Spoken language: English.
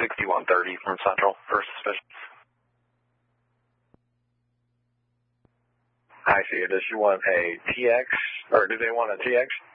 6130 from Central for suspicion. I see. Does she want a TX, or do they want a TX?